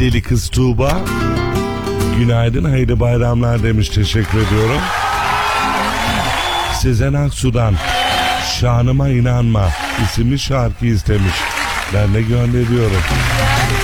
Deli kız Tuğba. Günaydın, hayırlı bayramlar demiş, teşekkür ediyorum. Sezen Aksu'dan Şanıma İnanma isimli şarkı istemiş. Ben de gönderiyorum.